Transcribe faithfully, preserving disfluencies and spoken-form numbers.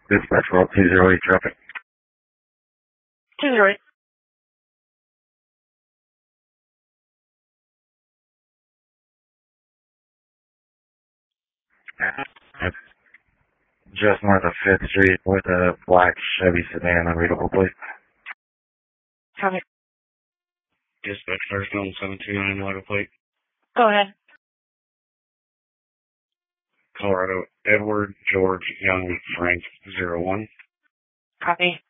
Dispatch roll two zero eight traffic. two zero eight. That's just north of fifth Street with a black Chevy sedan, unreadable plate. Copy. Dispatch Firestone seven two nine water plate. Go ahead. Colorado Edward George Young Frank zero one. Copy.